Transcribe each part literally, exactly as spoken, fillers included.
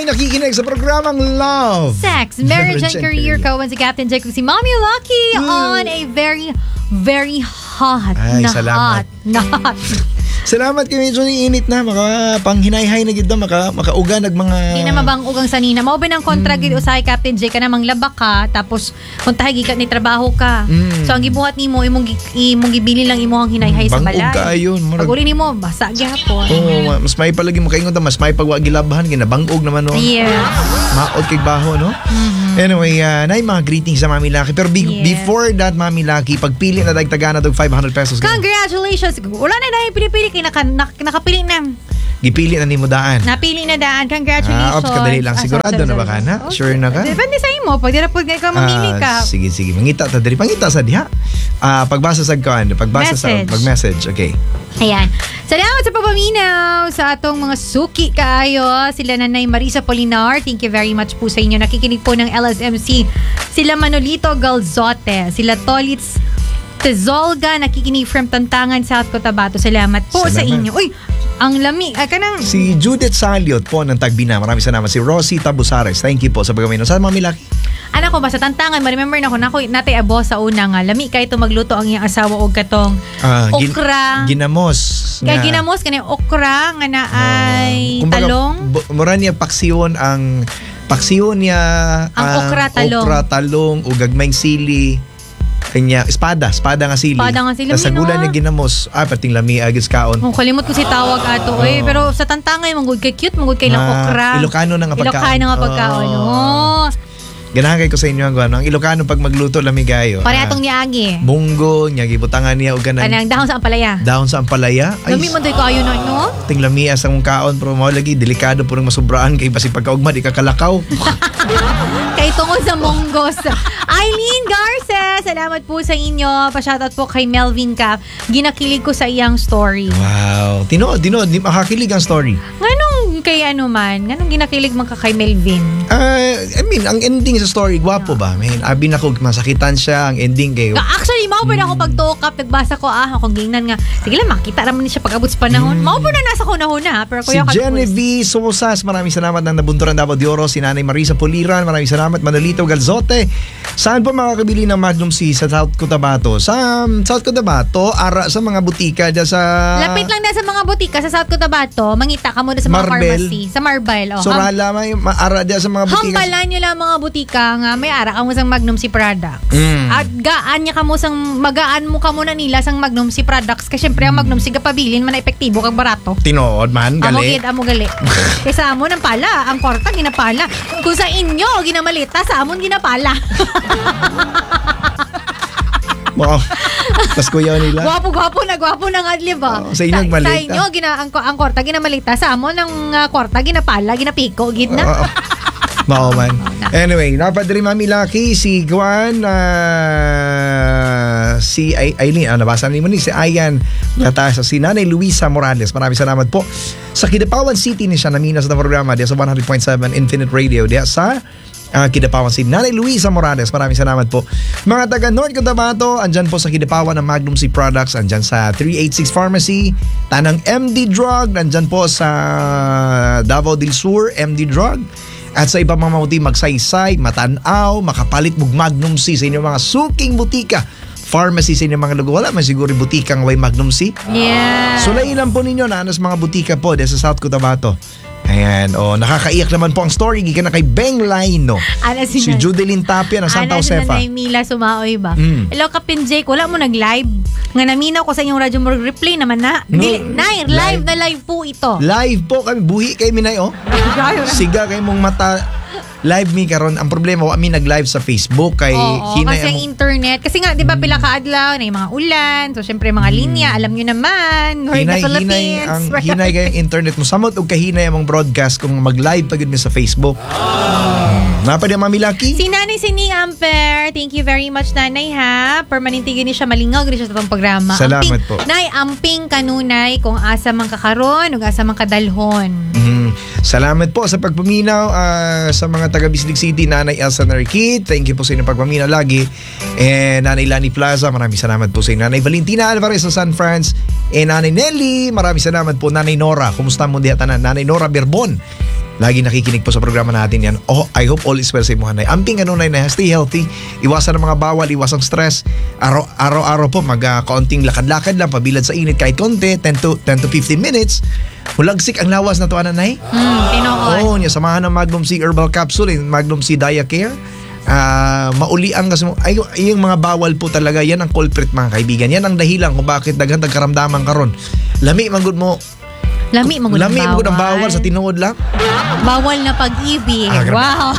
nakikinig sa programang Love, Sex, Marriage and Career ko. Si Captain Jake, si Mommy Lucky mm. on a very, very hot Ay, na salamat. hot na hot. Salamat kay medyo init na maka panghinay-hay na gid maka makauga nag mga Di na mabang ugang sanina. Mao ba nang kontra gid mm. usay Captain Jake ka namang laba ka tapos kung tahay gikat ni trabaho ka. Mm. So ang gibuhat nimo imong imong gibili lang imong hinay-hay sa balay. Bangog ka ayon. Pag uli nimo basa gyapon. Oh, mas may palagi mo kaingon ta mas may pagwa gilabahan ginabangog naman no. Yes. Maot kay baho no. Mm-hmm. Anyway, uh, nay mga greetings sa Mami Lucky. Pero be- yes. before that Mami Lucky, pagpili na dagtagana og five hundred pesos. Congratulations. Wala na dai pinipili kay naka, naka, nakapili na. Gipili na nimo daan. Napili na daan. Congratulations. Ah, ops, kadali lang. Sigurado ah, so, so, so, na ba ka na? Okay. Sure na ka? Depende sa imo. Pwede na po ka mamili ka. Ah, sige, sige. Mangita ta dali. Pangita sa diha. Ah, pagbasa sa kan, pagbasa message. sa pag-message. Okay. Ayan. Salamat sa papaminaw sa atong mga suki kaayo. Sila Nanay Marisa Polinar. Thank you very much po sa inyo. Nakikinig po ng L S M C. Sila Manolito Galzote. Sila Tolitz Tezolga. Nakikinig from Tantangan, South Cotabato. Salamat po Salamat. sa inyo. Uy, ang lami. Ah, kanang... Si Judith Saliot po ng Tagbina. Maraming salamat. Si Rosie Tabusares. Thank you po sa pagkaminom. Saan Mami Lucky? Anak ko ba sa Tantangan, ma-remember na ko na ko natay abo sa una nga. Lami kay ito magluto ang iyang asawa og katong uh, gin- okra. Ginamos. Kaya ginamos kanang okra nga na ay uh, kumbaga, talong. B- mura niya paksiyon ang paksiyon niya ang uh, okra talong. Okra talong ug gagmayng sili. Kanya espada, espada nga sili. Espada nga sili. Sa gula niya ginamos, ah pating lami agis kaon. Kung kalimot ko si tawag ato oh. eh, pero sa Tantangay mangud kay cute, mangud kay lang okra. Ilocano na nga pagkaon. Ilocano nga pagkaon. Oh. oh. Ganahagay ko sa inyo ang ano, ang Ilocano pag magluto lamigayo. Pare atong niagi. Munggo, niya gibutangan niya og kanang kanang dahon sa ampalaya. Dahon sa ampalaya. Lami man toy kayo no, no? Ting lami sa mong kaon pero mao lagi delikado purong masubraan kay basi pagkaugma di ka kalakaw. Kay tungod sa monggos. Eileen Garces, salamat po sa inyo. Pa-shoutout po kay Melvin Cap. Ginakilig ko sa iyang story. Wow. Tino, tino, di makakilig ang story. Nganong kay ano man? Nganong ginakilig man ka kay Melvin? Uh, I mean, ang ending sa story, gwapo ba? I mean, abi na ko, masakitan siya, ang ending kay... Actually, mao pa na ako pag-talk up, nagbasa ko, ah, akong gingnan nga. Sige lang, makita naman niya pag-abot sa panahon. Mm. Mao pa na nasa kunahuna, ha? Pero si Genevieve Sosas, maraming salamat ng nabunturan Davao de Oro. Si Nanay Marisa Poliran, maraming salamat. Manolito Galzote. Saan po makakabili ng Magnum C sa South Cotabato? Sa um, South Cotabato, ara sa mga butika dyan sa... Lapit lang na sa mga butika sa South Cotabato. Mangita ka muna sa mga Marbel. pharmacy. Sa Marbel. Oh, Surala, may ara dyan sa mga butika. Hambalan nyo lang mga butika nga may ara ka mo sang Magnum C products. Mm. At gaan niya ka mo sang magaan mo ka muna nila sang Magnum C products. Kasi syempre ang Magnum C kapabilin man epektibo kag barato. Tinood man, gali. Amo gid, amo gali. Kaysa amo ng pala, ang kwarta ginapala. Kung sa inyo ginamalita, sa amon ginapala. Wow. Tas kuya nila. Gwapo-gwapo na, gwapo na nga, diba? Oh, sa inyo sa, malita. sa inyo, gina, ang, ang kwarta ginamalita. Sa amon ng uh, kwarta ginapala, ginapiko, gid na. Uh, Mao man. Anyway, napadri Mami Lucky si Juan uh, si Ay Aileen, ah, nabasa ni mo ni si Ayan Gata sa si Nanay Luisa Morales. Maraming salamat po. Sa Kidapawan City ni siya namina sa programa diya sa one hundred point seven Infinite Radio diya sa uh, Kidapawan City. Nanay Luisa Morales, maraming salamat po. Mga taga North Cotabato, andyan po sa Kidapawan ng Magnum C Products, andyan sa three eighty-six Pharmacy, Tanang M D Drug, andyan po sa Davao del Sur M D Drug. At sa ibang mamamuti magsaysay, matanaw, makapalit mug Magnum C sa inyong mga suking butika. Pharmacy sa inyong mga lugar. Wala man siguro butikang way Magnum C. Yeah. So lailan po ninyo na anas mga butika po dahil sa South Cotabato. Ayan, oh, nakakaiyak naman po ang story gikan na kay Beng Laino. Ana si, si Judeline Tapia ng Santa Josefa. Ana si Mila Sumaoy ba? Mm. Hello Kapin Jake, wala mo nag-live? Nga naminaw ko sa inyong radyo mo replay naman na. No. Dili, nay, live, live na live po ito. Live po kami, buhi kay Minay oh. Siga kay mong mata. Live mi karon, ang problema wa mi nag-live sa Facebook kay Oo, hinay kasi ang internet kasi nga 'di ba pila ka adlaw na yung mga ulan, so syempre mga mm. linya, alam niyo naman, or hinay, the Philippines. Hinay ang hinay kay internet mo samot og kahinay among broadcast kung mag-live pagud mi sa Facebook. Oh. Napa di Mami Lucky? Si Nanay Sining Amper, thank you very much Nanay ha. Permanente gini siya malingaw gini siya sa tong programa. Salamat amping, po. Nay, amping kanunay kung asa man kakaron ug asa man kadalhon. Mm. Salamat po sa pagpaminaw uh, sa mga taga Bislig City, Nanay Elsa Narikit. Thank you po sa inyong pagpaminaw lagi. And Nanay Lani Plaza, maraming salamat po sa inyo. Nanay Valentina Alvarez sa San Franz. And Nanay Nelly, maraming salamat po. Nanay Nora, kumusta mo diya tanan? Nanay Nora Berbon. lagi nakikinig po sa programa natin yan. Oh, I hope all is well sa imuhan, Nay. Amping ano, Nay, na stay healthy. Iwasan ng mga bawal, iwasan stress. Araw, araw-araw po, mag-kaunting uh, lakad-lakad lang, pabilad sa init kahit konti, ten to fifteen minutes. Hulagsik ang lawas na to, ano, Nay? Hmm, tinoon. Oo, niya, samahan ng Magnum C Herbal Capsule, Magnum C Diacare. Uh, mauli ang kasi ay, yung mga bawal po talaga, yan ang culprit, mga kaibigan. Yan ang dahilan kung bakit daghan tagkaramdaman karon. Lami manggod mo. Lami magud Lami magud ang bawal sa tinuod lang. Bawal na pag-ibig. Ah, wow.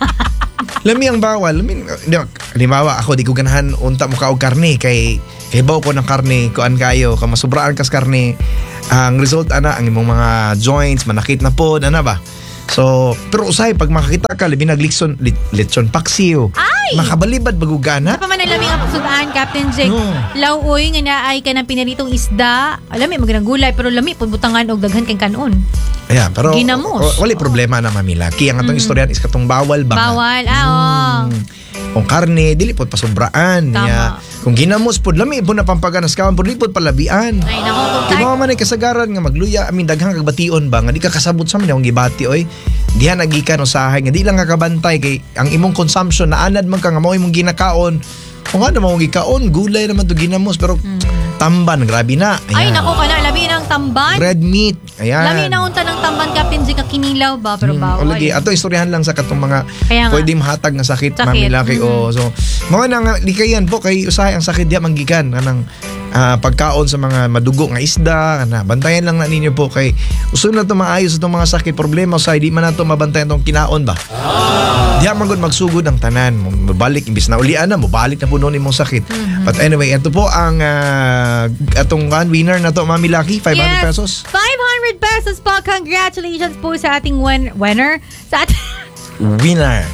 Lami ang bawal. Lami, halimbawa ako di ko ganahan unta mo kaog karne kay kay baw ko ng karne kuan kayo ka masubraan kas karne. Ang result ana ang imong mga joints manakit na pod ana ba. So, pero usay pag makakita ka labi naglikson lit, litson paksiw. Ay! Makabalibad bagugana. Sa pamanalami ang pagsudan, Captain Jake. No. Lauoy nga naay ka ng pinaritong isda. Lami magandang gulay pero lami pud butangan og daghan kang kanon. Ayan, pero Ginamos. wala problema na mamilaki. Ang atong mm. istoryan is katong bawal ba? Bawal, ah, oh. Mm. Kung karne, dili pod pasubraan. Tama. Ya, kung ginamos pod lami po na pampaganas kawan pod dili pod palabian. Ay nako, kung Kaya mga man ay kasagaran nga magluya, I mean, daghang kagbation ba, nga di ka kasabot sa mga gibati, oy. Diha nagikan usahay, nga di lang kakabantay, kay ang imong consumption, naanad man ka nga mo imong ginakaon. Kung nga naman mong gikaon, gulay naman to ginamos, pero mm. tamban, grabe na. Ay Ayan. nako ka na, labi ng tamban. Red meat, ayan. Labi na unta ng tamban, Captain Jake, kinilaw ba, pero Mm, bawal. o lagi, ato istoryahan lang sa katong mga Kaya nga. pwede mahatag nga sakit, Sakit. mamilaki Mm. o so mga nang likayan po kay usahay ang sakit diya manggikan anang ah, pagkaon sa mga madugo nga isda na bantayan lang na ninyo po kay uso na to maayos itong mga sakit problema sa di man nato mabantayan tong kinaon ba. Diya man gud magsugod ang tanan, mabalik imbis na ulian na mabalik na puno nimong sakit. Mm-hmm. But anyway, ito po ang uh, atong one winner na to, Mami Lucky, five hundred yes, pesos. five hundred pesos po. Congratulations po sa ating win- winner. Sa ating Winner.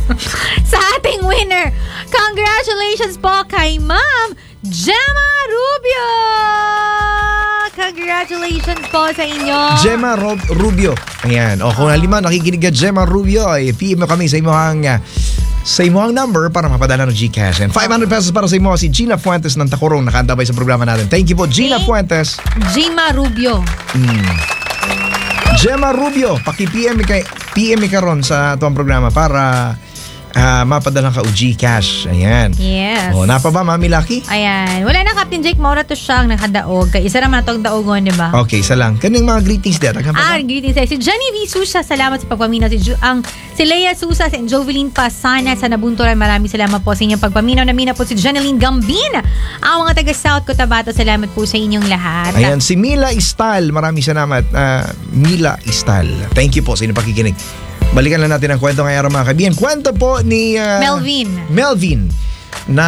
sa ating winner. Congratulations po kay Ma'am Gemma Rubio. Congratulations po sa inyo. Gemma Rob- Rubio. Ayan. O kung halima nakikinig ka Gemma Rubio, ay P M mo kami sa imong uh, sa imong number para mapadala ng GCash. And five hundred pesos para sa imo si Gina Fuentes ng Tacorong nakaantabay sa programa natin. Thank you po, Gina Thank- Fuentes. Gemma Rubio. Mm. Gemma Rubio, paki-P M kay P M ka ron sa tuwang programa para uh, mapadala ka og GCash. Ayan. Yes. O, napa ba, Mami Lucky? Ayan. Wala na, Captain Jake. Maura to siyang nakadaog. Kaya isa naman itong daogon, di ba? Okay, isa lang. Kaning mga greetings there. Ah, greetings sa'yo. Si Johnny V. Susa, salamat sa pagpaminaw. Si, jo- ang, si Leia Susa, si Jovelyn Pasana sa Nabunturan. Maraming salamat po sa inyong pagpaminaw. Namina po si Janeline Gambin. Ang mga taga South Cotabato, salamat po sa inyong lahat. Ayan, si Mila Istal. Maraming salamat. Uh, Mila Istal. Thank you po sa inyong pakikinig. Balikan lang natin ang kwento ngayon, mga kaibigan. Kwento po ni uh, Melvin. Melvin na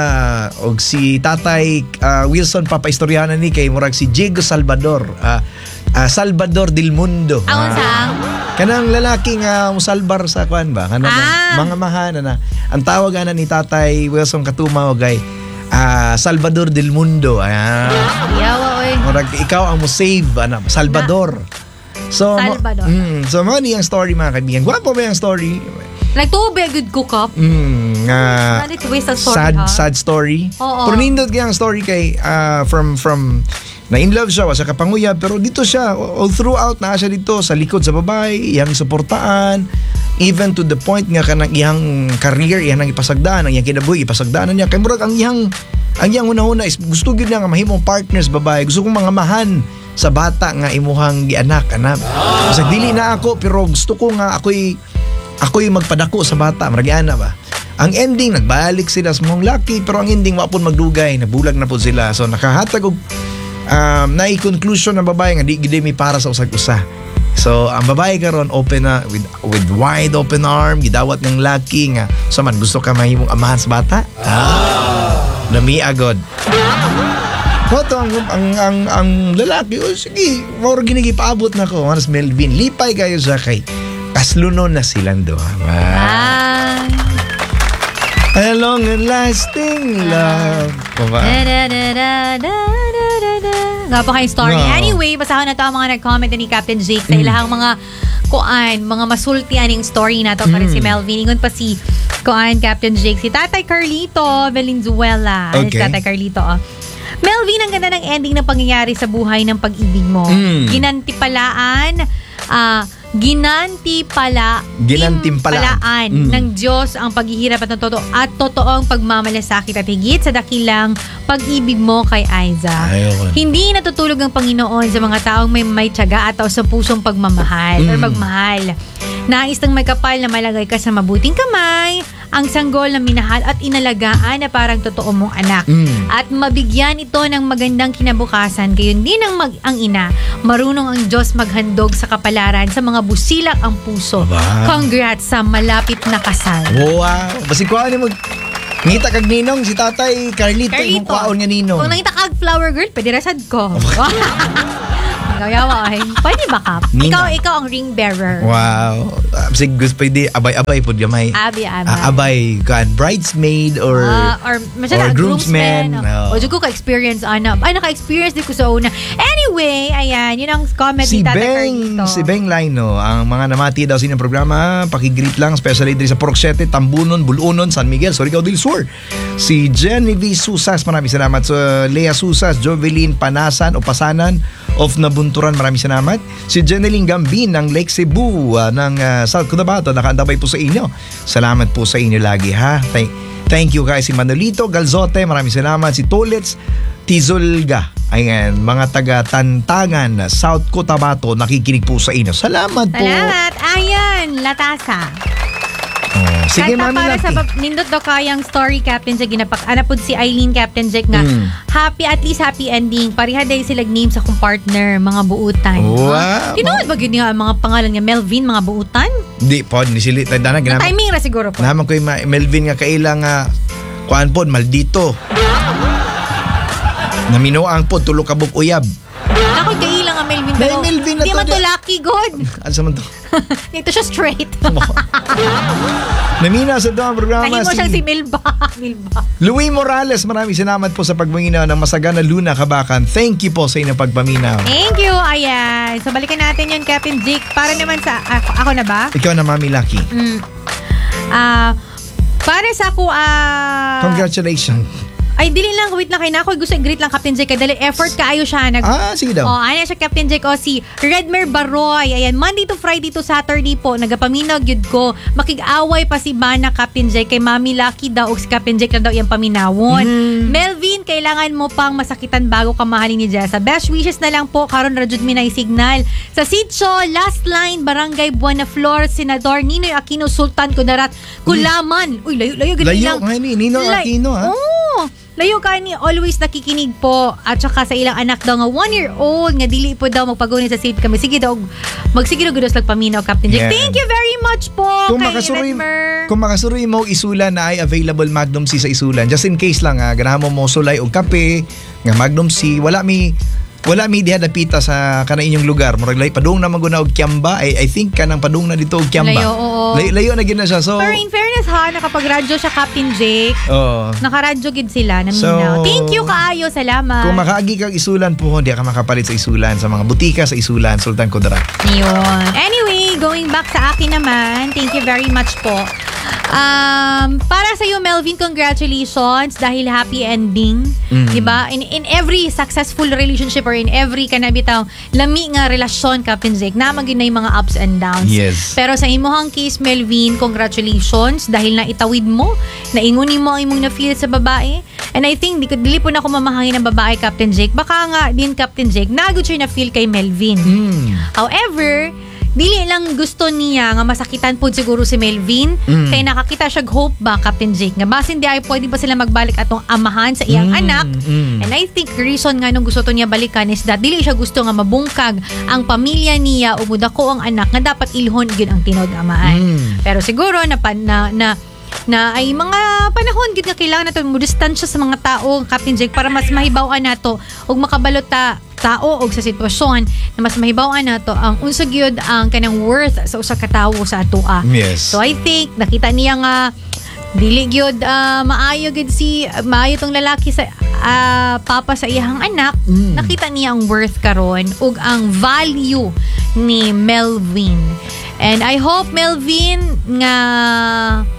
og si Tatay uh, Wilson papaistoryanan ni kay murag si Diego Salvador. Uh, uh, Salvador del Mundo. Ang Ah, sang? kanang lalaking uh, musalbar sa kwan ba? Kanang Ah. mga mahana na. Ang tawag ana ni Tatay Wilson Katumaw kay uh, Salvador del Mundo. Ayan. Yawa, oy. Murag ikaw ang mo save ana, Salvador. So, Salvador. Mm, so mo ni ang story, mga kaibigan. Gwapo ba yung story? Nagtubi, good cook up. Mm, nga Not it waste of story, sad ha? sad story. Oo. Pero nindot kaya ang story kay uh, from from na in love siya wa sa kapanguyab pero dito siya all throughout na siya dito sa likod sa babae, iyang suportaan even to the point nga kanang iyang career iyang nang ipasagdaan ang iyang kinabuhi ipasagdaan niya kay murag ang iyang ang iyang una-una is gusto gyud niya nga mahimong partners babae, gusto kong mga mahan sa bata nga imuhang gianak anak. Kasi dili na ako pero gusto ko nga ako'y ako'y magpadako sa bata, maragiana ba. Ang ending nagbalik sila sa mong lucky pero ang ending wa pud magdugay, nabulag na pud sila. So nakahatag og um, na-conclusion ng babae nga di gid mi para sa usag-usa. So ang babae karon open na with with wide open arm, gidawat ng lucky nga so man gusto ka mahimong amahan sa bata. Ah, lami agod. Koto ang ang ang, ang lalaki, oh, sige, more ginigipaabot na ko. Maras Melvin, lipay kayo sa kay kaslunon na silang doha. Ah. A long and lasting love. Diba? Da, da, da, da, da, da, da, da. Nga pa kayong story. Wow. Anyway, basahan na to ang mga nag-comment ni Captain Jake sa ilahang mga kuan, mga masulti aning story na to pa rin si Melvin. Ingon pa si kuan Captain Jake, si Tatay Carlito Valenzuela. Ano si Okay. Tatay Carlito, oh. Melvin, ang ganda ng ending ng pangyayari sa buhay ng pag-ibig mo. Mm. Ginantipalaan, ah, ginanti pala Ginantimpalaan. palaan Mm. ng Diyos ang paghihirap at totoo at totoong pagmamalasakit at higit sa dakilang pag-ibig mo kay Aiza. Ayun. Hindi natutulog ang Panginoon sa mga taong may may tiyaga at sa pusong pagmamahal or Mm. magmahal. Nais ng may kapal na malagay ka sa mabuting kamay, ang sanggol na minahal at inalagaan na parang totoo mong anak. Mm. At mabigyan ito ng magandang kinabukasan. Gayon din ang, mag, ang ina. Marunong ang Diyos maghandog sa kapalaran sa mga busilak ang puso. Aba. Congrats sa malapit na kasal. Wow. Basi kuha ni mag... Ngita kag ninong si Tatay Carlito, yung kwaon nga ninong. Kung nakita kag flower girl, pwede rasad ko. Gayawa ay. Pwede ba ka? Nina. Ikaw, ikaw ang ring bearer. Wow. Uh, sig gusto pwede abay-abay pud gamay. Abi, abi. Ah, abay kan bridesmaid or Ah, or masyado or groomsmen. groomsmen. Oh. Oh. O dyan ko ka-experience, ano. Ay, naka-experience din ko sa una. Anyway, ayan, yun ang comment Si ni Tata Beng, Carlito. si Beng Laino, ang mga namati daw sa inyong programa, pakigreet lang, especially diri sa Purok Siete, Tambunon, Bulunon, San Miguel, Surigao del Sur. Si Genevieve Susas, maraming salamat. So, Lea Susas, Jovelyn Panasan o Pasanan of Nabunturan, maraming salamat. Si Jeneline Gambin ng Lake Cebu, uh, ng uh, South Cotabato, nakaantabay po sa inyo. Salamat po sa inyo lagi, ha? Thank, thank you guys. Si Manolito Galzote, maraming salamat. Si Tolets Tizolga, ayan, mga taga-Tantangan, South Cotabato, nakikinig po sa inyo. Salamat po. Salamat. Ayan, Latasa. Oh, sige, Kanta Mami para Lucky. sa bab- nindot daw kayang story, Captain Jack. Ginapak. Ana po si Eileen, Captain Jack, nga Mm. happy, at least happy ending. Pariha dahil sila name sa kong partner, mga buutan. Wow. Tinood ba yun nga ang mga pangalan nga? Melvin, mga buutan? Di po, nisilit. Tanda na, Na ginamit. timing ra siguro po. Naman ko yung ma- Melvin nga kailang nga kuan po, maldito. Naminoang po, tulog kabog uyab. Ako kailang nga Melvin. May Pero Melvin na di to, man to di- lucky, God. Ano sa man to? Dito siya straight. Namina sa doang programa Nahimo siyang si si Milba. Milba. Louis Morales. Maraming salamat po sa pagpaminaw ng Masagana Luna, Kabakan. Thank you po sa inyong pagpaminaw. Thank you. Ayan. So balikan natin yun, Captain Jake. Para naman sa... Ako, ako na ba? Ikaw na, Mami Lucky. Mm. Ah, para sa ako, ah... Congratulations. Ay, dili lang, wait lang kayo na ako. Gusto i-greet lang, Captain Jake. Dali, effort kaayo siya. Nag, Ah, sige daw. Oh, ano siya, Captain Jake. O, si Redmer Baroy. Ayan, Monday to Friday to Saturday po. Nagapaminaw yun ko. Makig-away pa si Bana, Captain Jake. Kay Mami Lucky daw. O si Captain Jake lang daw yung paminawon. Mm. Melvin, kailangan mo pang masakitan bago ka mahalin ni Jessa. Best wishes na lang po. Karon Rajud Minay Signal. Sa Sitio, last line, Barangay Buena Flor, Senador Ninoy Aquino, Sultan Kudarat, Kulaman. Uy, layo-layo. Layo nga ni, Nino Aquino, ha? Oo. Layo ka ni, always nakikinig po. At saka sa ilang anak daw nga one year old nga dili po daw magpagunit sa safe kami. Sige daw, magsige daw gudos paminaw, Captain Jack. Yeah. Thank you very much po Kung kay makasuroy, Redmer. kung makasuroy mo isulan na ay available Magnum C sa isulan. Just in case lang, ha, ganahan mo mo sulay o kape, nga Magnum C, wala mi wala mi diha dapita sa kana inyong lugar. Murag lay padung na maguna og Kiamba. I, I think kanang padung na dito og Kiamba. Layo, oo. Layo, layo na gid na siya. So, Pero in fairness ha, nakapag-radyo siya, Captain Jake. oh. Nakaradyo gid sila na So, minaw. Thank you kaayo, salamat. Kung makaagi kang isulan po, hindi ka makapalit sa isulan sa mga butika sa isulan, Sultan Kudarat. Yun. Anyway, going back sa akin naman, thank you very much po. Um, para sa iyo, Melvin, congratulations dahil happy ending. Mm. Diba? In, in every successful relationship or in every kanabitaw, lami nga relasyon, Captain Zeke, na maging na yung mga ups and downs. Yes. Pero sa imuhang case, Melvin, congratulations dahil na itawid mo, nainguni mo ang imong na-feel sa babae. And I think, di, ko, dili po na ako mamahangin ng babae, Captain Jake. Baka nga din, Captain Jake, nagod siya na-feel kay Melvin. Mm. However, dili lang gusto niya nga masakitan po siguro si Melvin. Mm. Kaya nakakita siya hope ba, Captain Jake, nga basin di ay pwede ba sila magbalik atong amahan sa iyang Mm, anak. mm. And I think reason nga nung gusto to niya balikan is that dili siya gusto nga mabungkag ang pamilya niya o mudako ang anak nga dapat ilhon gyud ang tinod amahan. Mm. Pero siguro na na, na na ay mga panahon gid nga kailangan nato mo distansya sa mga tao, Captain Jake, para mas mahibaw-an nato ug makabalot ta tao og sa sitwasyon na mas mahibaw-an nato ang unsa gyud ang kanang worth sa usa ka tawo sa atoa. Yes. So I think nakita niya nga dili gyud uh, maayo gyud si maayo tong lalaki sa uh, papa sa iyang anak. Mm. Nakita niya ang worth karon ug ang value ni Melvin. And I hope, Melvin, nga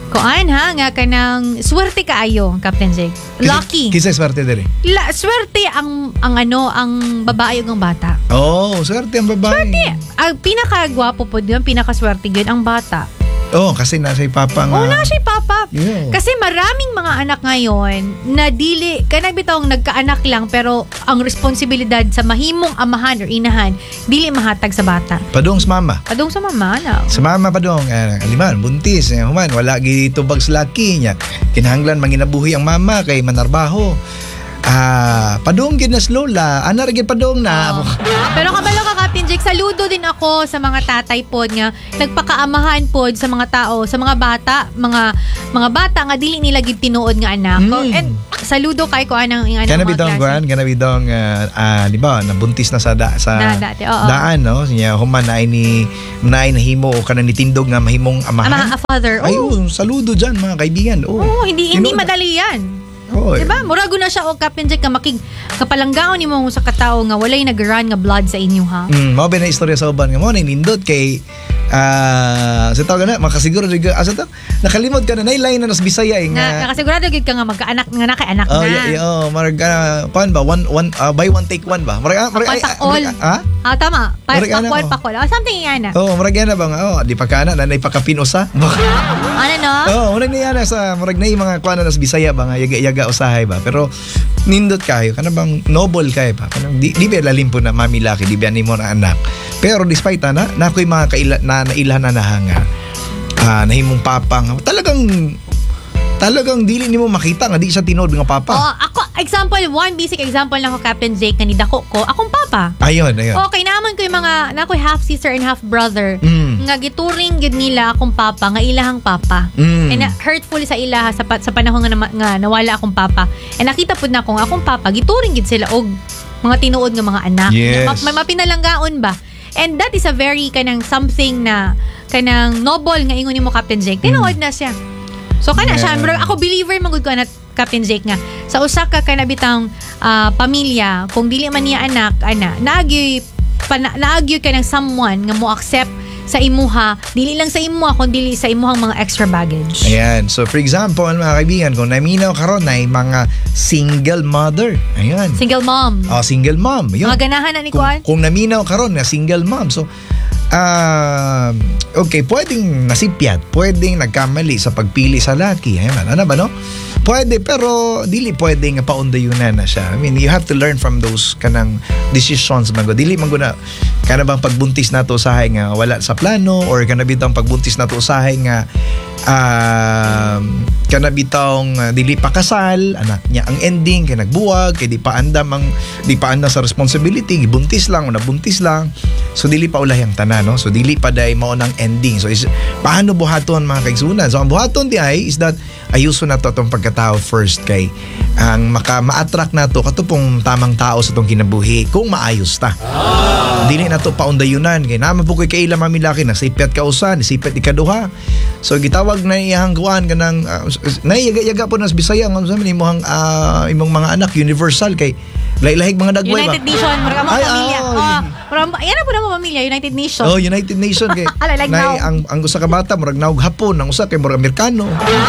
Kuan ha, nga kanang swerte kaayo, Captain Jake. Lucky. Kisa swerte diri. La, swerte ang ang ano, ang babae ug ang bata. Oh, swerte ang babae. Swerte. Ang pinakagwapo po yun, pinakaswerte yun, ang bata. Oh, kasi nasa papa nga. Oo, na siya papa. Yeah. Kasi maraming mga anak ngayon na dili, kanang bitawng nagkaanak lang pero ang responsibilidad sa mahimong amahan or inahan, dili mahatag sa bata. Padung sa mama. Padung sa mama, na. Sa mama padung, eh, aliman, buntis, eh, human, wala gito bags laki niya. Kinahanglan manginabuhi ang mama kay manarbaho. Ah, padung gid na lola, ana ra gid padung na. Oh. Pero kabalo ka, Captain Jake, saludo din ako sa mga tatay pod nga nagpakaamahan pod sa mga tao, sa mga bata, mga mga bata nga dili nila gid tinuod nga anak. Mm. And saludo kay ko anang ing Kana bitong kuan, kana bitong uh, uh, di ba, nabuntis na sa da, sa na, dati, oo. daan no. Siya human na ni na nahimo o kana nitindog nga mahimong amahan. Ama, a father. Ay, Oh. oh, saludo dyan mga kaibigan. Oh, Oh, hindi hindi Tinuod. madali yan. Oh, Diba? Murago na siya o Captain Jack ka makig kapalanggaon ni mo sa katao nga walay nag-run nga blood sa inyo ha. Mm, mao ba na istorya sa uban nga mo na nindot kay ah sa tawag na makasiguro juga asa to nakalimot ka na nailay na nas Bisaya eh, Na, nga nakasigurado gid ka nga magkaanak nga nakaanak oh na. yeah, yeah, oh marag uh, paano ba one one uh, buy one take one ba marag marag ay Pakol. ha Ah, tama. Pa, Marag ana, pakol, oh. pakol. Oh, something yan na. oh marag yana ba nga oh di pa kana na naipakapin usa Ano no? oh marag na yana sa marag na yung mga kuana nas Bisaya ba nga yaga yaga usahay ba pero nindot kayo kana bang noble kayo pa kanang di di ba lalim po na mami laki di ba nimo na anak pero despite ana na ko'y mga kaila, na nailhan na nahanga ah nahimong papang talagang talagang dili nimo makita nga di siya tinod nga papa. Oh, ako example, one basic example lang ko Captain Jake nga nidako ko, akong papa. Ayun, ayun. Okay, naman ko yung mga na ko'y half sister and half brother. Mm. Nga gituring gid nila akong papa nga ilahang papa. Mm. And uh, hurtful sa ilaha sa, pa- sa panahon nga, na, nga nawala akong papa. And nakita pud na ko nga akong papa gituring gid sila og mga tinuod nga mga anak. Yes. Ma- may mapinalanggaon ba? And that is a very kanang something na kanang noble nga ingon nimo Captain Jake. Tinuod na siya. So kana Yeah. siya, bro, ako believer magud ko na Captain Jake nga sa usa ka kanabitang uh, pamilya kung dili man niya anak ana naagyoy pana, naagyoy ka ng someone nga mo accept sa imuha, dili lang sa imuha kundi sa imuhang mga extra baggage. Ayan. So for example, mga kaibigan, kung naminaw karon na mga single mother. Ayan. Single mom. Oh, single mom. Yun. Mga ganahan na ni Kung, Kuan. kung naminaw karon na single mom. So ah okay, pwedeng nasipyat, pwedeng nagkamali sa pagpili sa laki. Ayan, ano ba no? Pwede, pero dili pwedeng paundayunan na siya. I mean, you have to learn from those kanang decisions man go. Dili man go na kana bang pagbuntis nato usahay nga wala sa plano or kana bitang pagbuntis nato usahay nga um, kana bitong uh, dili pa kasal, anak niya ang ending kay nagbuwag, kay di pa andam ang di pa andam sa responsibility, gibuntis lang o nabuntis lang. So dili pa ulahi ang tanan, no? So dili pa day mao nang ending. So is, paano buhaton mga kaigsunan? So ang buhaton di ay is that ayuso na to atong pagkatao first kay ang maka ma-attract nato katupong tamang tao sa tong kinabuhi kung maayos ta. Dili na to paundayunan kay naman po koy kaila mamilaki na sipet ka usa, sipet ikaduha. So gitawag na iyang kuan kanang uh, naiyaga-yaga po nas Bisaya nga sa imong uh, imong mga anak universal kay lahi-lahig mga dagway ba. United Nation, marga mga Ay, pamilya. oh, Oh, marga, yan na po na mga pamilya, United Nation. Oh, United Nation kay Ala, like nay, now. ang ang usa ka bata murag naog hapon, ang usa kay murag Amerikano.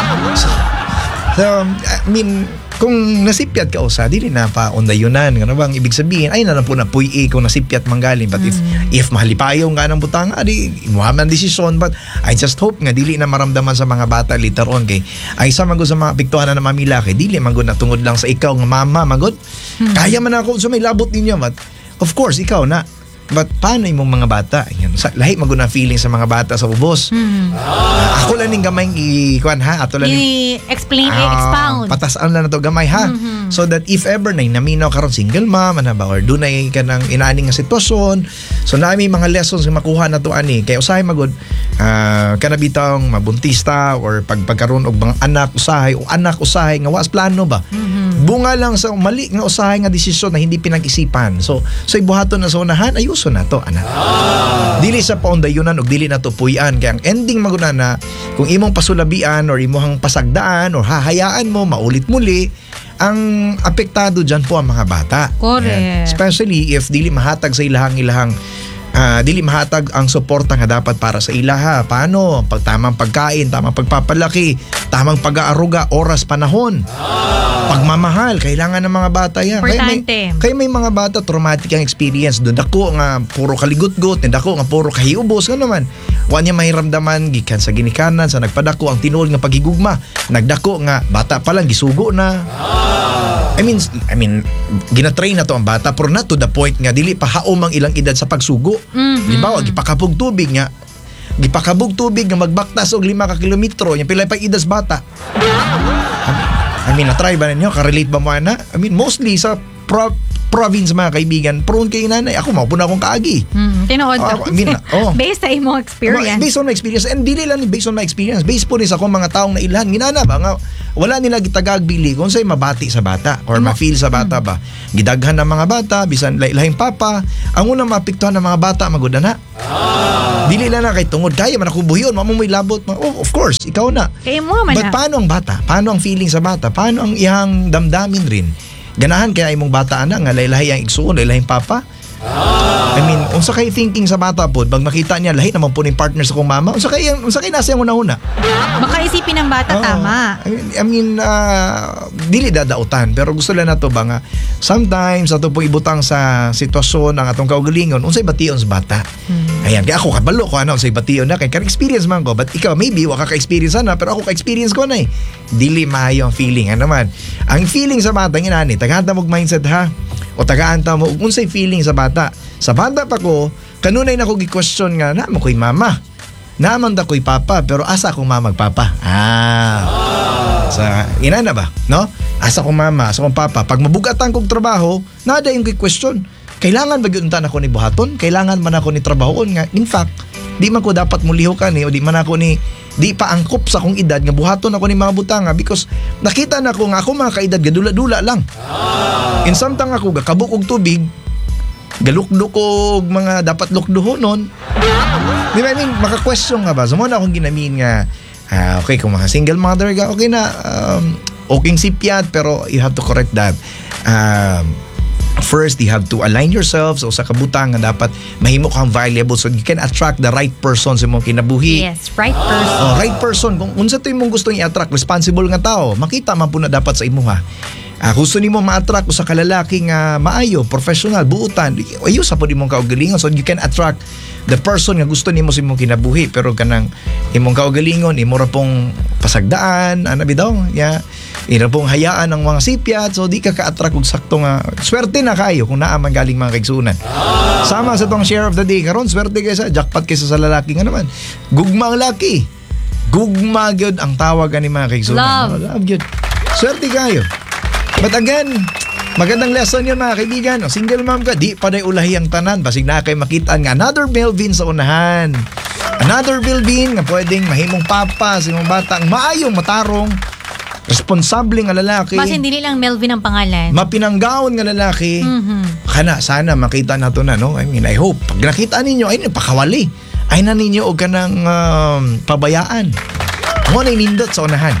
So, I mean, kung nasipyat ka usa, dili na pa undayunan. Ano bang ibig sabihin? Ay na lang po na puy kung nasipyat manggaling. But if if mahalipayo nga ng butang, adi, imuha man desisyon. But I just hope nga dili na maramdaman sa mga bata later on kay ay sa magod sa mga piktuhan na mamila kay dili magod na tungod lang sa ikaw nga mama magod. Kaya man ako so may labot ninyo, but of course ikaw na. But paano imong mga bata? Yan, sa, lahi magud na feeling sa mga bata sa ubos. Hmm. Uh, ako lang ning gamay i-kuan ha, ato lang ning I-explain, Ah, i-expound. Patasan lang na to gamay ha. Mhm. So that if ever na naminaw karon single mom ana ba or dunay ka ng inaani nga sitwasyon, so nami mga lessons nga makuha na to ani kay usahay magud uh, kana bitong mabuntista or pagpagkaroon og mga anak usahay o anak usahay nga was plano ba. Mhm. Bunga lang sa mali nga usahay nga desisyon na hindi pinag-isipan. So so ibuhaton na sa unahan ayuso na to ana. Dili sa paundayunan og dili na to puy-an kay ang ending maguna na kung imong pasulabian or imong pasagdaan or hahayaan mo maulit muli ang apektado dyan po ang mga bata. Correct. Yan. Especially if dili mahatag sa ilahang ilahang ah, dili mahatag ang suporta nga dapat para sa ilaha. Paano? Pag tamang pagkain, tamang pagpapalaki, tamang pag-aaruga, oras, panahon. Pagmamahal, kailangan ng mga bata yan. Kaya may, Importante. kaya may mga bata traumatic ang experience doon. Dako nga puro kaligot-got, dako nga puro kahiubos ka naman. Wa niya mahiramdaman gikan sa ginikanan sa nagpadako ang tinuod nga paghigugma. Nagdako nga bata pa lang gisugo na. I mean, I mean, ginatrain na to ang bata pero not to the point nga dili pa haom ang ilang edad sa pagsugo. Mhm. Halimbawa, gipakabog tubig nga gipakabog tubig nga magbaktas og lima ka kilometro, yung pila pa idas bata. I mean, na-try ba ninyo? Ka-relate ba mo na? I mean, mostly sa pro- province mga kaibigan, prone kay nanay. Ako, mao po na akong kaagi. Mm, tinood Oh, ko. I mean, oh. Based sa imong experience. Based on my experience. And dili lang based on my experience. Based po rin sa akong mga taong nailan. Ginana ba nga, wala nila gitagagbili kung sa'y mabati sa bata or ma-feel sa bata ba. Gidaghan ng mga bata, bisan lahing papa. Ang unang mapiktuhan ng mga bata, maguda na. Dili lang na kay tungod. Kaya man ako buhyon, mamumoy labot. Oh, of course, ikaw na. Kaya mo man But na. paano ang bata? Paano ang feeling sa bata? Paano ang iyang damdamin rin? Ganahan kaya imong bata ana nga laylahi ang igsuon, laylahing papa? I mean, unsa kay thinking sa bata pod, pag makita niya lahi naman po ni partner sa kong mama, unsa kay unsa kay nasa yung una-una? Baka isipin ng bata, Oo. tama. I mean, I mean uh, dili dadautan, pero gusto lang nato ba nga sometimes ato po ibutang sa sitwasyon ang atong kaugalingon, unsay bation sa bata. Hmm. Ayan, kaya ako kabalo ko ano, unsay bation na kay kan experience man ko, but ikaw maybe wa ka ka-experience na, pero ako ka-experience ko na eh. Dili maayo ang feeling, ano man. Ang feeling sa bata inani, tagahanta mo mindset ha. O tagaanta mo kung unsay feeling sa bata. Sa bata pa ko, kanunay na ko gi-question nga na mo koy mama. Naman da koy papa, pero asa akong mama magpapa. Ah. Sa ina na ba, no? Asa akong mama, asa akong papa. Pag mabugatan kog trabaho, nada yung gi-question. Kailangan ba gyud unta ako ni buhaton? Kailangan man ako ni trabahoon nga. In fact, di man ko dapat mulihokan eh, o di man ako ni di pa angkop sa akong edad nga buhaton ako ni mga butanga because nakita na ko nga ako mga kaedad gadula-dula lang. In samtang ako gakabuk og tubig, galukduk og mga dapat lukduhonon. Di ba, I mean, maka-question nga ba? So, muna akong ginamin nga, ah, okay, kung mga single mother ka, okay na, um, okay sipyat, pero you have to correct that. Um, first, you have to align yourself so sa kabutang nga dapat mahimo kang valuable so you can attract the right person sa imong kinabuhi. Yes, right person. Oh, right person. Kung unsa to imong gustong i-attract, responsible nga tao, makita man po na dapat sa imuha. Ah, gusto nimo ma-attract sa kalalaki nga maayo, professional, buutan, ayo sa pud imong kaugalingon so you can attract the person nga gusto nimo sa imong kinabuhi. Pero kanang imong kaugalingon, imo ra pong pasagdaan, ana bitaw, ya, imo pong hayaan ang mga sipyat, so di ka ka-attract og sakto nga. Swerte na kayo kung naa man galing mga kaigsunan. Sama sa tong share of the day karon, swerte kay sa jackpot kaysa sa lalaki nga naman. Gugma ang laki. Gugma gyud ang tawag ani mga kaigsunan. Love. Oh, love gyud. Swerte kayo. But again, magandang lesson yun mga kaibigan. O single mom ka, di pa day ulahi ang tanan. Basig na kayo makita nga another Melvin sa unahan. Another Melvin nga pwedeng mahimong papa sa imong batang maayong matarong, responsable nga lalaki. Mas hindi lang Melvin ang pangalan. Mapinanggaon nga lalaki. Mhm. Kana, sana makita na to na, no? I mean, I hope. Pag nakita ninyo, ay, pakawali. Ay na ninyo o kanang um, pabayaan. Mo na inindot sa unahan.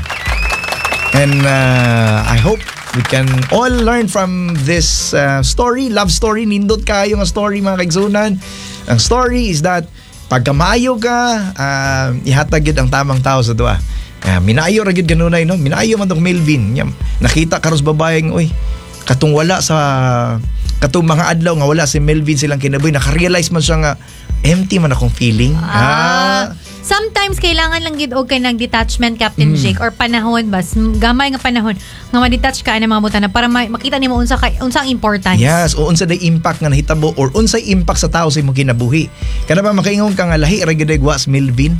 And uh, I hope we can all learn from this uh, story, love story. Nindot kayo nga story mga kaigsunan. Ang story is that pagka maayo ka, uh, ihatag yun ang tamang tao sa duwa. Uh, minayo ra gyud kanunay, no? Minayo man tong Melvin. Yan, nakita karos babaeng, oy, katong wala sa katong mga adlaw nga wala si Melvin silang kinabuhi, naka-realize man siya nga empty man akong feeling. Ah, sometimes kailangan lang gid og kay nag detachment Captain Jake or panahon bas gamay nga panahon nga ma-detach ka ana mga butana para ma- makita nimo unsa kay unsang importance. Yes, o unsa day impact nga nahitabo or unsay impact sa tao sa imong kinabuhi. Kana ba makaingon ka nga lahi ra gyud was Melvin?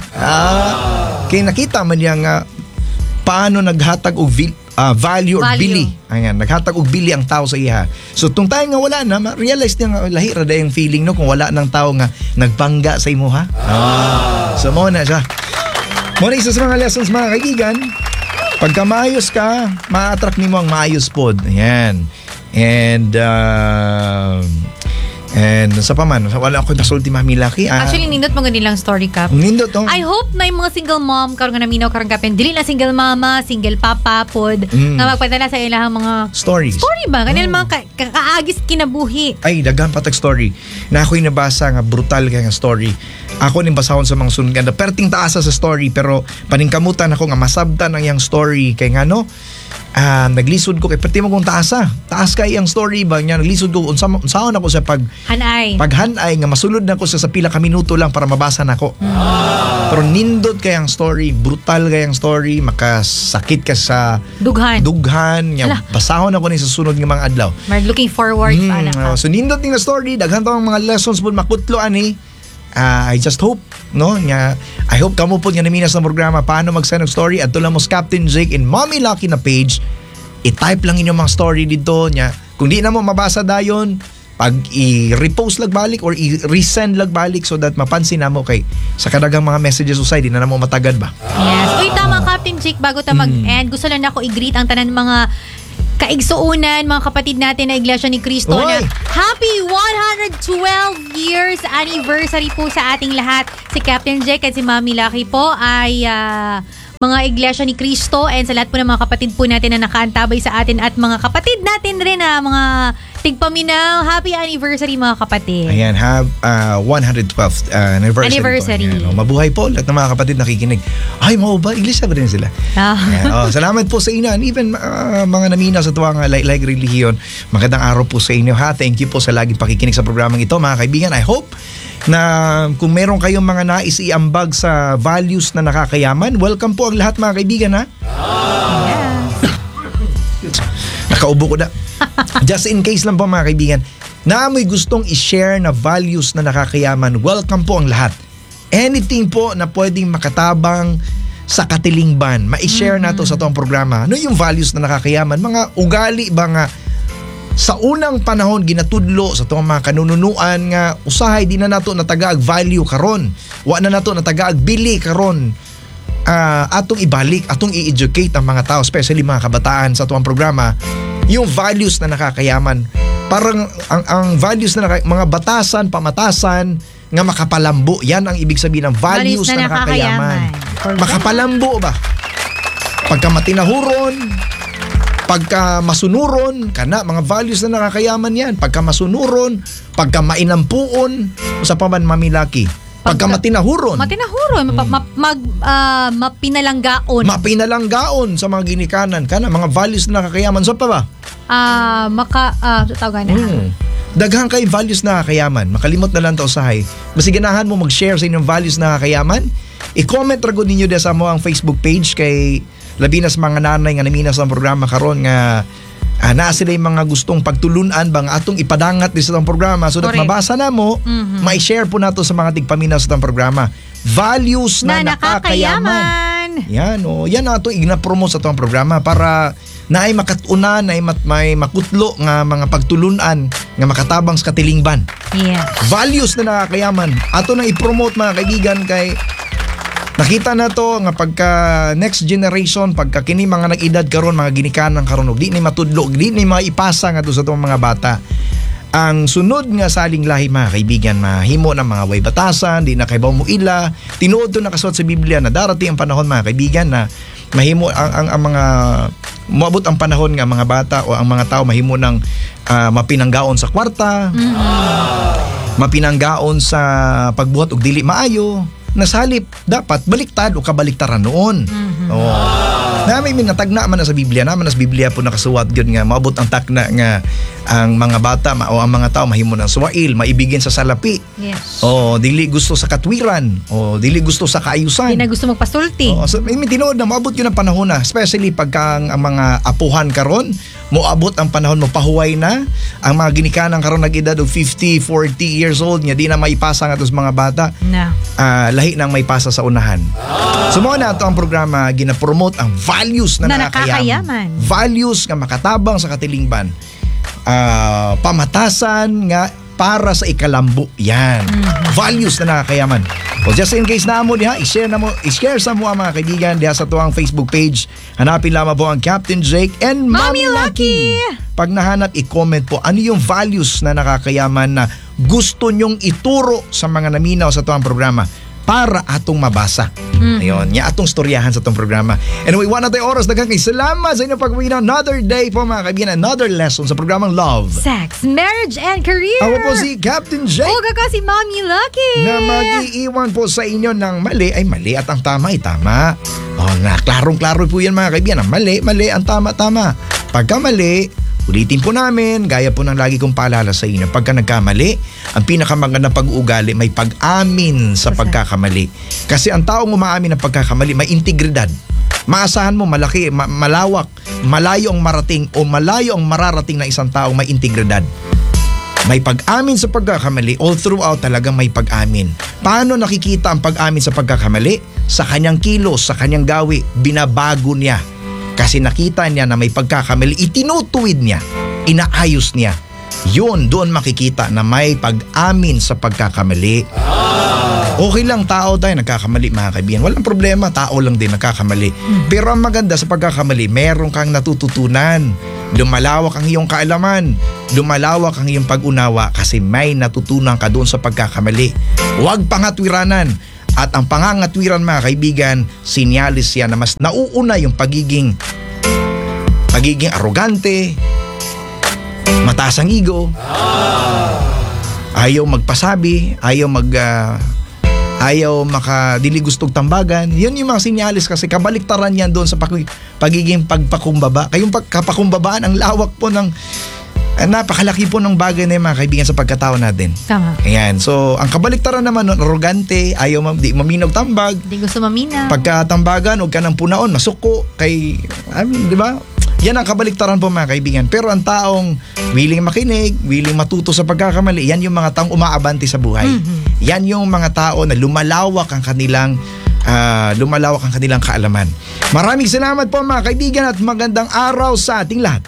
Ah, kay nakita man niya nga paano naghatag og vi- uh, value or Value. bili. Ayan, naghatag og bili ang tao sa iya. So tung tayo nga wala na, ma-realize niya nga lahi ra day ang feeling no kung wala nang tao nga nagpangga sa imo ha. Ah, so mo na siya. Mo na isa sa mga lessons mga kaibigan. Pagka maayos ka, ma-attract nimo ang maayos pod. Ayan. And uh, And sa paman, wala ako nasulti Mami Lucky. Ah, Actually, nindot mga nilang story Kap. nindot to. I hope na yung mga single mom karon nga naminaw karon Kap. Dili na single mama, single papa pod Mm. nga magpadala sa ilang mga Stories. story ba? Kanil mga ka- ka- kaagis kinabuhi. Ay, daghan patag story. Na ako'y nabasa nga brutal kaya nga story. Ako ning basahon sa mga sunod nga perting taasa sa story pero paningkamutan ako nga masabtan ang yang story kay nga no. Ah, naglisod ko kay perti mo kung taasa. Taas kay ang story ba nya naglisod ko unsa unsaon ako sa pag Hanay. paghanay nga masulod na ko sa, sa pila ka minuto lang para mabasa nako. Pero nindot kay ang story, brutal kay ang story, makasakit ka sa Dughan. dughan, nya Ala. basahon ako ni sa sunod nga mga adlaw. We're looking forward Mm, pa na oh, Kap. so nindot ning na story, daghan to ang mga lessons pud makutlo ani. Ah, I just hope no nya I hope kamo pud nga naminas sa programa paano mag-send og story adto lang mo sa Captain Jake in Mommy Lucky na page. I-type lang inyong mga story dito nya. Kung di na mo mabasa dayon, pag i-repost lag balik or i-resend lag balik so that mapansin na mo kay sa kadagang mga messages usay di na na mo matagad ba. Yes. Uy, tama Captain Jake, bago ta mag-end, gusto lang ako i-greet ang tanan mga kaigsuunan, mga kapatid natin na Iglesia ni Cristo Oy! na happy one hundred twelve years anniversary po sa ating lahat. Si Captain Jake at si Mami Lucky po ay ah, mga Iglesia ni Cristo and sa lahat po ng mga kapatid po natin na nakaantabay sa atin at mga kapatid natin rin na mga tigpaminaw. Happy anniversary mga kapatid. Ayan, have uh, one hundred twelfth uh, anniversary. Anniversary. Po. Ayan, oh, mabuhay po lahat ng mga kapatid nakikinig. Ay, mo ba? Iglesia ba rin sila? Ah. Ayan, oh, salamat po sa inyo. And even uh, mga namina sa tuwang uh, like, like relihiyon. Magandang araw po sa inyo ha. Thank you po sa laging pakikinig sa programang ito mga kaibigan. I hope na kung meron kayong mga nais iambag sa values na nakakayaman, welcome po ang lahat mga kaibigan ha. Nakaubo ko na. Just in case lang po mga kaibigan, na amoy gustong i-share na values na nakakayaman, welcome po ang lahat. Anything po na pwedeng makatabang sa katilingban, ma-share mm-hmm. nato sa itong programa. Ano yung values na nakakayaman? Mga ugali ba nga sa unang panahon ginatudlo sa itong mga kanununuan nga usahay di na nato natagaag value karon. Wa na nato natagaag bili karon. Uh, atong ibalik, atong i-educate ang mga tao, especially mga kabataan sa tuwang programa, yung values na nakakayaman. Parang ang, ang values na naka, mga batasan, pamatasan, nga makapalambo. Yan ang ibig sabihin ng values, values na, na nakakayaman. nakakayaman. Makapalambo ba? Pagka matinahuron, pagka masunuron, kana mga values na nakakayaman yan. Pagka masunuron, pagka mainampuon, sa paman Mami Lucky. Pagka matinahuron. Matinahuron. Hmm. Ma, mag, uh, mapinalanggaon. Mapinalanggaon sa mga ginikanan. Kana, mga values na nakakayaman. So pa ba? Ah, uh, maka, ah, uh, tawagan na. Hmm. Daghang kay values na nakakayaman. Makalimot na lang to usahay. Basi ganahan mo mag-share sa inyong values na nakakayaman. I-comment ragod ninyo sa mo ang Facebook page kay labinas mga nanay nga naminas ang programa karon nga Ah, naa sila yung mga gustong pagtulunan bang atong ipadangat din sa itong programa so that mabasa na mo, mm-hmm. may share po nato sa mga tigpaminaw sa itong programa. Values na, na nakakayaman. nakakayaman. Yan, o. Yan na itong igna-promote sa itong programa para na ay makatuna, na ay mat, may makutlo nga mga pagtulunan nga makatabang sa katilingban. Yes. Values na nakakayaman. Ato nang i-promote mga kaibigan kay nakita na to nga pagka next generation, pagka kini mga nag-edad karon, mga ginikanan karon, di ni matudlo, di ni maipasa nga to sa itong mga bata. Ang sunod nga saling lahi mga kaibigan, mahimo ng mga way batasan, di na kay mo ila. Tinuod to nakasuot sa Biblia na darating ang panahon mga kaibigan na mahimo ang, ang, ang mga moabot ang panahon nga mga bata o ang mga tao mahimo ng uh, mapinanggaon sa kwarta, mm-hmm. mapinanggaon sa pagbuhat og dili maayo. Nasalip dapat baliktad o kabaliktaran noon. Mm-hmm. Oh. Na may minatagna man na sa Biblia, naman sa Biblia po nakasuwat gyud nga maabot ang takna nga ang mga bata o ang mga tao mahimo ng suwail, maibigin sa salapi. Yes. O dili gusto sa katwiran, o dili gusto sa kaayusan. Di na gusto magpasulti. O so, may tinuod na maabot yun ang panahon na, especially pagka ang, ang mga apuhan karon, moabot ang panahon mo pahuway na ang mga ginikanan karon nag-edad og fifty, forty years old nya di na maipasa nga to sa mga bata. Na. Uh, lahi nang may pasa sa unahan. So mo na ito ang programa gina-promote ang values na, na nakakayaman. nakakayaman. Values nga makatabang sa katilingban. Uh, pamatasan nga para sa ikalambo. Yan. Mm-hmm. Values na nakakayaman. So just in case na mo diha, i-share na mo, i-share sa mo ang mga kaibigan diha sa tuwang Facebook page. Hanapin lamang po ang Captain Jake and Mommy, Mommy Lucky. Lucky. Pag nahanap, i-comment po ano yung values na nakakayaman na gusto nyong ituro sa mga naminaw sa tuwang programa para atong mabasa. Mm-hmm. Ayun, niya atong storyahan sa itong programa. Anyway, one na tayo oras. Daghang kay salamat sa inyong pag-uwi na another day po mga kaibigan. Another lesson sa programang Love, Sex, Marriage, and Career. Ako po si Captain Jake. O ako si Mommy Lucky. Na mag-iiwan po sa inyo ng mali ay mali at ang tama ay tama. O nga, klarong-klaro po yan mga kaibigan. Ang mali, mali, ang tama-tama. Pagka mali, ulitin po namin, gaya po ng lagi kong paalala sa inyo, pagka nagkamali, ang pinakamagandang pag-uugali, may pag-amin sa pagkakamali. Kasi ang taong umaamin ng pagkakamali, may integridad. Maasahan mo, malaki, ma- malawak, malayo ang marating o malayo ang mararating na isang taong may integridad. May pag-amin sa pagkakamali, all throughout talagang may pag-amin. Paano nakikita ang pag-amin sa pagkakamali? Sa kanyang kilos, sa kanyang gawi, binabago niya. Kasi nakita niya na may pagkakamali, itinutuwid niya, inaayos niya. Yun, doon makikita na may pag-amin sa pagkakamali. Okay lang, tao tayo, nagkakamali mga kaibigan. Walang problema, tao lang din nagkakamali. Pero ang maganda sa pagkakamali, meron kang natututunan. Lumalawak ang iyong kaalaman. Lumalawak ang iyong pag-unawa kasi may natutunan ka doon sa pagkakamali. Huwag pangatwiranan. At ang pangangatwiran mga kaibigan, sinyalis yan na mas nauuna yung pagiging pagiging arrogante, mataas ang ego, ayaw magpasabi, ayaw mag uh, ayaw makadiligustog tambagan. Yan yung mga sinyalis kasi kabaliktaran yan doon sa pag- pagiging pagpakumbaba. Kayong pagkapakumbabaan, ang lawak po ng Uh, napakalaki po ng bagay na yung mga kaibigan sa pagkatao natin. Tama. Ayan. So, ang kabaliktaran naman, arrogante, ayaw ma- di maminaw tambag. Di gusto maminaw. Pagkatambagan, huwag ka ng punaon, masuko. Kay, I mean, di ba? Yan ang kabaliktaran po mga kaibigan. Pero ang taong willing makinig, willing matuto sa pagkakamali, yan yung mga taong umaabante sa buhay. Mm-hmm. Yan yung mga tao na lumalawak ang kanilang uh, lumalawak ang kanilang kaalaman. Maraming salamat po mga kaibigan at magandang araw sa ating lahat.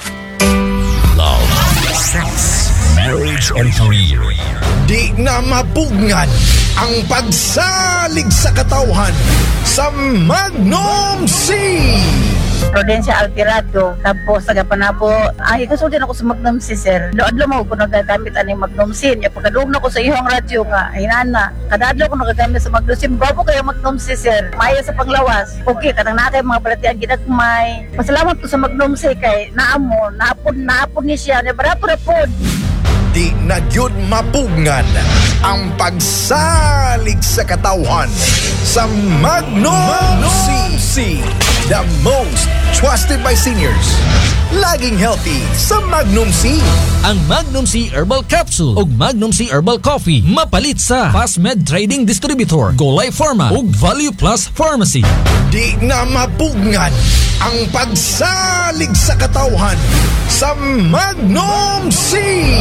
Love, Sex, Marriage, and Career. Di na mapugngan ang pagsalig sa katauhan sa Magnum C. Prudencia Altirado, tapos tagapanabo. Ay, kasultin ako sa Magnum C, sir. Doadlo mo ko nagagamit ani Magnum C. Ya pagkaduog na ko sa ihong radyo nga, hinana. Kadadlo ko nagagamit sa Magnum C. Bago kayo Magnum C, sir. Maya sa panglawas. Okay, kanang na kayo mga balatian ginagmay. Pasalamat ko sa Magnum C kay naamo, naapod, naapod ni siya. Nabarapod-apod. Di na yun mapugngan ang pagsalig sa katauhan sa Magnum, Magnum C. The most trusted by seniors. Laging healthy sa Magnum C. Ang Magnum C Herbal Capsule ug Magnum C Herbal Coffee mapalit sa Fastmed Trading Distributor, Golay Pharma ug Value Plus Pharmacy. Di na mapugngan ang pagsalig sa katauhan sa Magnum C.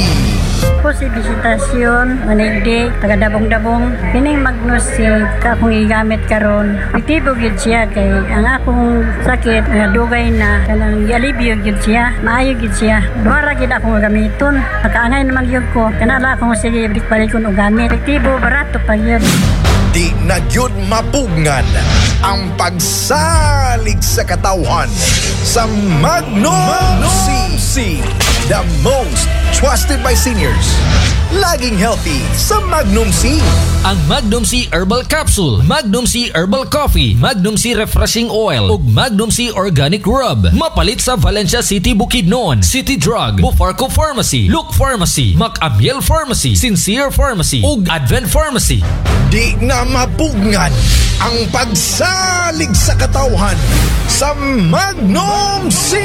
Po si Visitasyon, manigdi, taga-dabong-dabong. Kining Magnum C, akong igamit karon. Epektibo gyud siya kay ang akong sakit nga dugay na kanang alibyo gyud siya, maayo gyud siya. Duha gyud akong gamiton. Pagkaangay naman gyud ko, kanala akong sige balik-balikon og gamit. Epektibo, barato pa gyud. Di na yun mapugngan ang pagsalig sa katauhan sa Magnum, Magnum C. The most trusted by seniors. Laging healthy sa Magnum C. Ang Magnum C Herbal Capsule, Magnum C Herbal Coffee, Magnum C Refreshing Oil ug Magnum C Organic Rub mapalit sa Valencia City, Bukidnon, City Drug, Bufarco Pharmacy, Look Pharmacy, Macamiel Pharmacy, Sincere Pharmacy ug Advent Pharmacy. Di na mapugngan ang pagsalig sa katauhan sa Magnum C.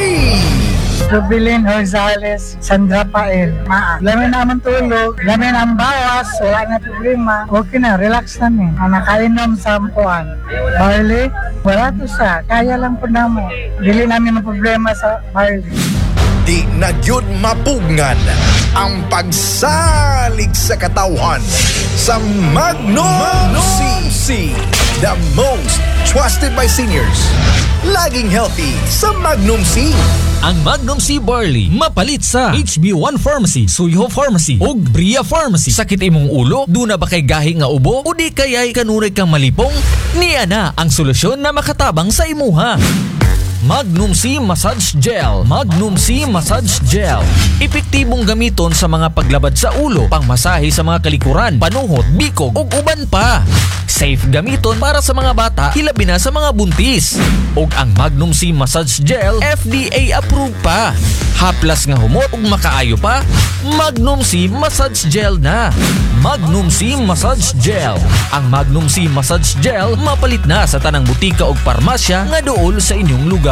Rubilin Rosales, Sandra Pael, Maa. Lamin naman tulog, lamin ang bawas, wala na problema. Okay na, relax na ni. Ang nakainom sa ampuan. Barley, wala to sa, kaya lang po na mo. Dili namin ang problema sa barley. Di na yun mapugngan ang pagsalig sa katauhan sa Magnum, Magnum C. The most trusted by seniors. Laging healthy sa Magnum C. Ang Magnum C Barley mapalit sa H B one Pharmacy, Suyo Pharmacy ug Bria Pharmacy. Sakit imong ulo, duna ba kay gahi nga ubo o di kaya'y kanunay kang malipong? Niya na ang solusyon na makatabang sa imuha. Magnum C Massage Gel. Magnum C Massage Gel. Epektibong gamiton sa mga paglabad sa ulo, pangmasahe sa mga kalikuran, panuhot, bikog ug uban pa. Safe gamiton para sa mga bata, hilabi na sa mga buntis. Ug ang Magnum C Massage Gel F D A approved pa. Haplas nga humot ug makaayo pa, Magnum C Massage Gel na. Magnum C Massage Gel. Ang Magnum C Massage Gel mapalit na sa tanang butika ug parmasya nga duol sa inyong lugar.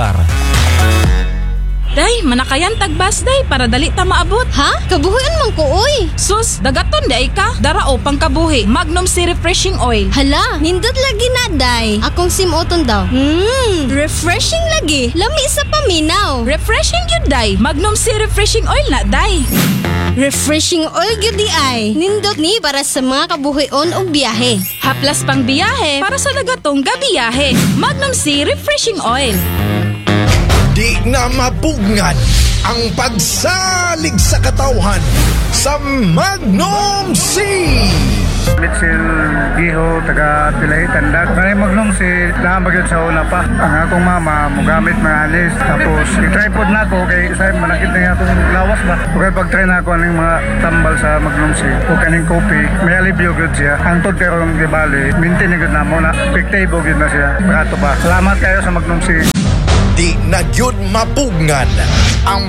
Day, manakayan tagbas day para dali ta maabot. Ha? Kabuhian man ko, oy. Sus, dagaton day ka. Darao pang kabuhi. Magnum C Refreshing Oil. Hala, nindot lagi na, day. Akong simuton daw. Hmm, refreshing lagi. Lami sa paminaw. Refreshing yun day. Magnum C Refreshing Oil na day. Refreshing oil gyud di ay. Nindot ni para sa mga kabuhion og biyahe. Haplas pang biyahe para sa dagatong gabiyahe. Magnum C Refreshing Oil. Di na mapugngad ang pagsalig sa katawhan sa Magnum C. Mitchell Giho, taga Pilay, Tandag. Maray Magnum C, lahat bagay sa una pa. Ang akong mama, mugamit mga alis. Tapos, i-tripod na ako kay isa manakit na akong lawas ba. Okay, pag-try na ako ng mga tambal sa Magnum C. O kaning kopi, may alibyo good siya. Ang tod pero ang gibali, mintin na good na mo na. Piktable good na siya. Barato ba? Salamat kayo sa Magnum C. Di na gyud mapugngad ang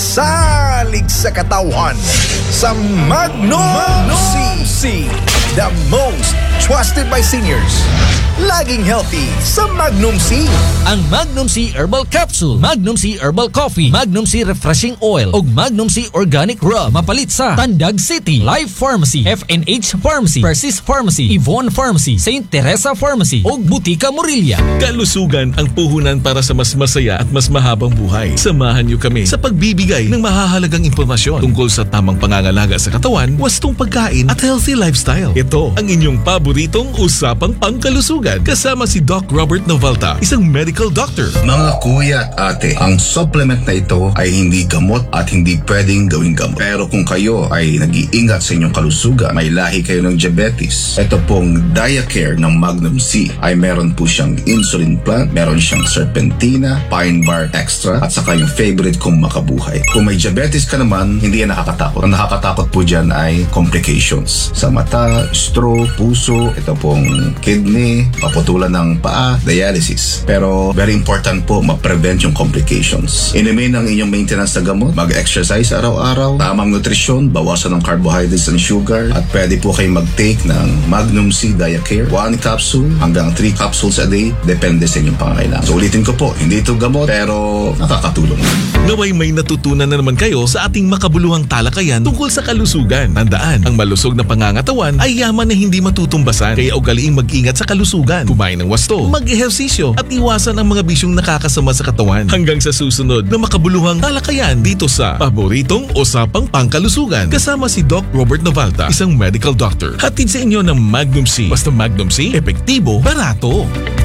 pagsalig sa katawhan sa Magnum, Magnum C. The most trusted by seniors. Laging healthy sa Magnum C. Ang Magnum C Herbal Capsule, Magnum C Herbal Coffee, Magnum C Refreshing Oil ug Magnum C Organic Rub mapalit sa Tandag City, Life Pharmacy, F N H Pharmacy, Persis Pharmacy, Yvonne Pharmacy, Saint Teresa Pharmacy ug Butika Morelia. Kalusugan ang puhunan para sa mas masaya at mas mahabang buhay. Samahan niyo kami sa pagbibigay ng mahahalagang impormasyon tungkol sa tamang pangangalaga sa katawan, wastong pagkain at healthy lifestyle. Ito ang inyong paboritong usapang pangkalusugan kasama si Doc Robert Novalta, isang medical doctor. Mga kuya at ate, ang supplement na ito ay hindi gamot at hindi pwedeng gawing gamot. Pero kung kayo ay nag-iingat sa inyong kalusugan, may lahi kayo ng diabetes, ito pong Diacare ng Magnum C ay meron po siyang insulin plant, meron siyang serpentina, pine bar extra, at saka yung favorite kong makabuhay. Kung may diabetes ka naman, hindi yan nakakatakot. Ang nakakatakot po dyan ay complications sa mata, stroke, puso, ito pong kidney, paputulan ng paa, dialysis. Pero very important po ma-prevent yung complications. Inumin ang inyong maintenance na gamot, mag-exercise araw-araw, tamang nutrisyon, bawasan ng carbohydrates and sugar, at pwede po kayo mag-take ng Magnum C Diacare, one capsule hanggang three capsules a day, depende sa inyong pangangailangan. So ulitin ko po, hindi ito gamot pero nakakatulong. Naway may natutunan na naman kayo sa ating makabuluhang talakayan tungkol sa kalusugan. Tandaan, ang malusog na pangangatawan ay yaman na hindi matutumbasan, kaya ugaliing mag-ingat sa kalusugan. Kumain ng wasto, mag-ehersisyo at iwasan ang mga bisyong nakakasama sa katawan. Hanggang sa susunod na makabuluhang talakayan dito sa paboritong usapang pangkalusugan kasama si Doc Robert Novalta, isang medical doctor. Hatid sa inyo ng Magnum C. Basta Magnum C, epektibo, barato.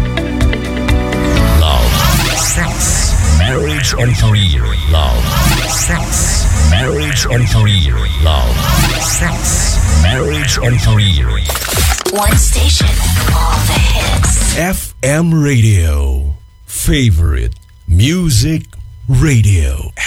Love, sex, marriage and career. Love, sex, marriage and career. Love, sex, marriage and career. One station, all the hits. F M Radio. Favorite Music Radio.